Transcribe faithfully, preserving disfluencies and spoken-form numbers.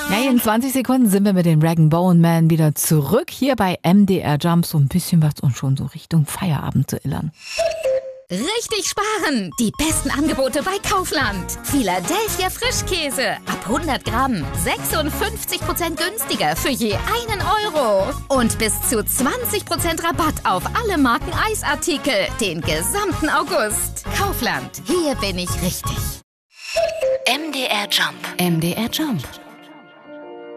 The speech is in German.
Ja, in zwanzig Sekunden sind wir mit den Rag and Bone Man wieder zurück hier bei M D R Jump. So ein bisschen was und schon so Richtung Feierabend zu illern. Richtig sparen! Die besten Angebote bei Kaufland. Philadelphia Frischkäse. Ab hundert Gramm. sechsundfünfzig Prozent günstiger für je einen Euro. Und bis zu zwanzig Prozent Rabatt auf alle Marken Eisartikel. Den gesamten August. Kaufland. Hier bin ich richtig. M D R Jump. M D R Jump.